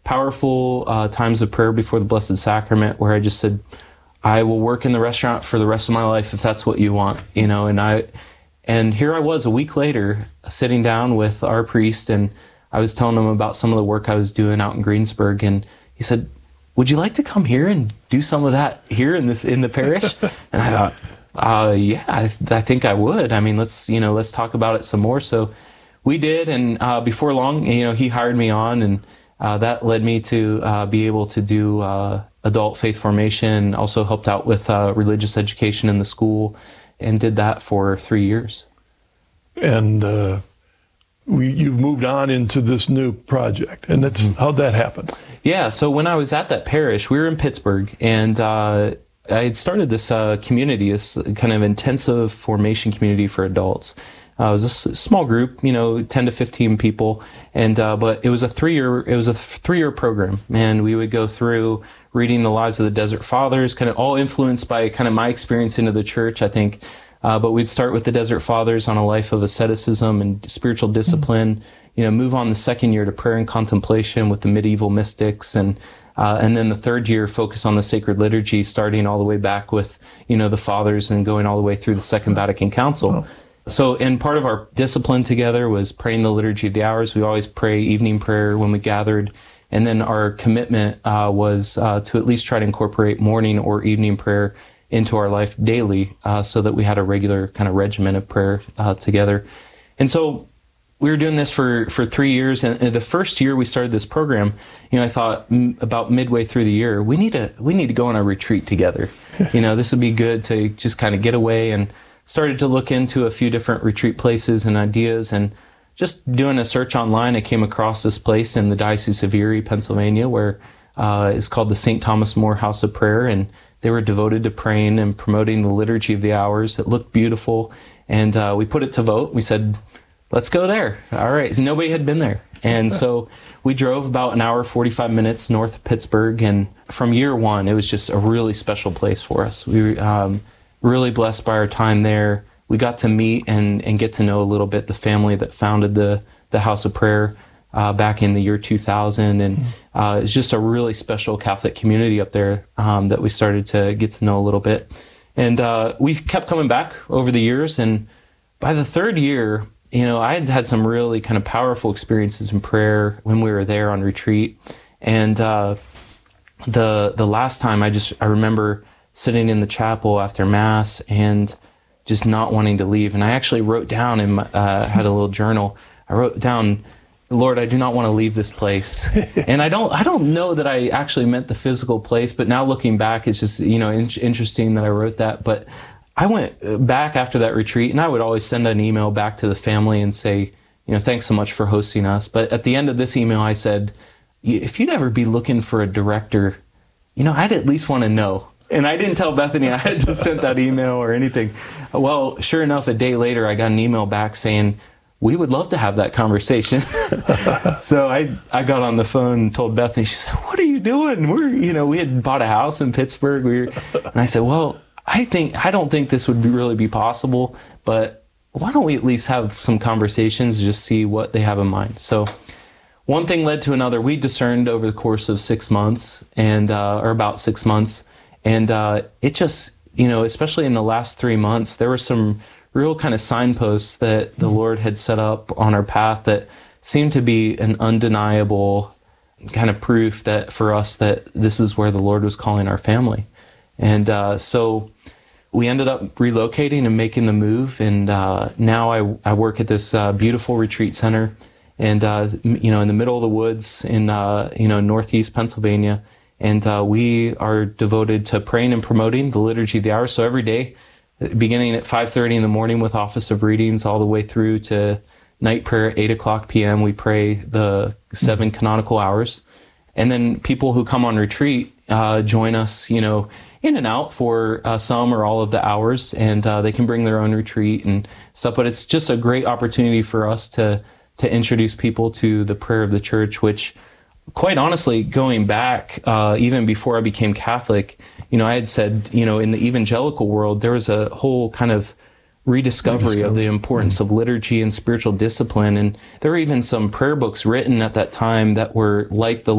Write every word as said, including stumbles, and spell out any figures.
powerful uh, times of prayer before the Blessed Sacrament where I just said, I will work in the restaurant for the rest of my life if that's what you want, you know, and I, and here I was a week later sitting down with our priest, and I was telling him about some of the work I was doing out in Greensburg, and he said, would you like to come here and do some of that here in this, in the parish? And I thought, uh, yeah, I, I think I would. I mean, let's, you know, let's talk about it some more. So we did. And, uh, before long, you know, he hired me on, and, uh, that led me to, uh, be able to do, uh, adult faith formation, also helped out with, uh, religious education in the school, and did that for three years. And, uh, we, you've moved on into this new project, and that's, mm-hmm. how'd that happen? Yeah. So when I was at that parish, we were in Pittsburgh, and, uh, I had started this uh, community, this kind of intensive formation community for adults. Uh, it was a s- small group, you know, ten to fifteen people, and uh, but it was a three-year it was a three-year program, and we would go through reading the lives of the Desert Fathers, kind of all influenced by kind of my experience into the church, I think. Uh, but we'd start with the Desert Fathers on a life of asceticism and spiritual discipline. Mm-hmm. You know, move on the second year to prayer and contemplation with the medieval mystics, and Uh, and then the third year, focus on the sacred liturgy, starting all the way back with, you know, the fathers and going all the way through the Second Vatican Council. Oh. So, and part of our discipline together was praying the Liturgy of the Hours. We always pray evening prayer when we gathered. And then our commitment uh, was uh, to at least try to incorporate morning or evening prayer into our life daily, uh, so that we had a regular kind of regimen of prayer uh, together. And so we were doing this for, for three years, and the first year we started this program, you know, I thought m- about midway through the year, we need to we need to go on a retreat together. You know, this would be good to just kind of get away, and started to look into a few different retreat places and ideas, and just doing a search online, I came across this place in the Diocese of Erie, Pennsylvania, where uh, it's called the Saint Thomas More House of Prayer, and they were devoted to praying and promoting the Liturgy of the Hours. It looked beautiful, and uh, we put it to vote. We said, let's go there. All right. Nobody had been there. And so we drove about an hour, forty-five minutes north of Pittsburgh. And from year one, it was just a really special place for us. We were um, really blessed by our time there. We got to meet and, and get to know a little bit the family that founded the, the House of Prayer uh, back in the year two thousand. And uh, it's just a really special Catholic community up there um, that we started to get to know a little bit. And uh, we kept coming back over the years. And by the third year, you know, I had had some really kind of powerful experiences in prayer when we were there on retreat. And uh, the the last time, I just, I remember sitting in the chapel after Mass and just not wanting to leave. And I actually wrote down, in my, uh, had a little journal, I wrote down, Lord, I do not want to leave this place. And I don't I don't know that I actually meant the physical place, but now looking back, it's just, you know, in- interesting that I wrote that. But I went back after that retreat, and I would always send an email back to the family and say, you know, thanks so much for hosting us. But at the end of this email, I said, if you'd ever be looking for a director, you know, I'd at least want to know. And I didn't tell Bethany I had just sent that email or anything. Well, sure enough, a day later, I got an email back saying, we would love to have that conversation. So I, I got on the phone and told Bethany, she said, what are you doing? We're, you know, we had bought a house in Pittsburgh. We were, and I said, well, I think, I don't think this would be really be possible, but why don't we at least have some conversations, just see what they have in mind. So one thing led to another. We discerned over the course of six months and, uh, or about six months. And, uh, it just, you know, especially in the last three months, there were some real kind of signposts that the Lord had set up on our path that seemed to be an undeniable kind of proof that for us that this is where the Lord was calling our family. And uh, so we ended up relocating and making the move. And uh, now I, I work at this uh, beautiful retreat center, and uh, you know, in the middle of the woods in uh, you know northeast Pennsylvania. And uh, we are devoted to praying and promoting the Liturgy of the Hours. So every day, beginning at five thirty in the morning with Office of Readings, all the way through to night prayer at eight o'clock p.m. We pray the seven canonical hours. And then people who come on retreat uh, join us, you know, in and out for uh, some or all of the hours, and uh, they can bring their own retreat and stuff. But it's just a great opportunity for us to to introduce people to the prayer of the Church, which, quite honestly, going back, uh, even before I became Catholic, you know, I had said, you know, in the evangelical world, there was a whole kind of rediscovery, rediscovery. of the importance mm-hmm. of liturgy and spiritual discipline. And there were even some prayer books written at that time that were like the